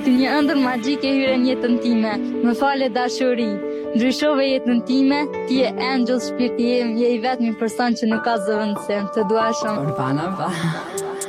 Një ëndër magjike hyre në jetën time. Më fale dashuri. Ndryshove jetën time, ti je angel, shpirti im, je i vetmi person që nuk ka zëvendësim. Të dua shumë. Urbana,